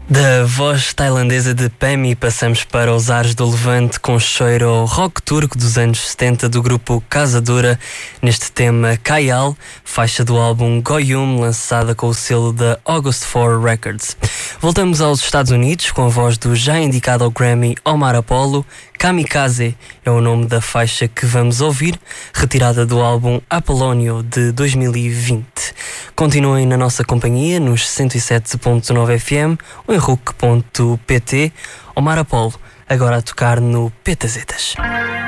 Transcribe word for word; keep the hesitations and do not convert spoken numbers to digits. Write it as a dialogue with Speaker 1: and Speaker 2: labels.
Speaker 1: Da voz tailandesa de Pemi passamos para os ares do Levante com cheiro ao rock turco dos anos setenta do grupo Casa Dura, neste tema Kayal, faixa do álbum Goyum, lançada com o selo da August four Records. Voltamos aos Estados Unidos com a voz do já indicado ao Grammy Omar Apollo. Kamikaze é o nome da faixa que vamos ouvir, retirada do álbum Apolonio de dois mil e vinte. Continuem na nossa companhia nos cento e sete ponto nove F M ou em R U C ponto P T. Omar Apollo, agora a tocar no Petazetas.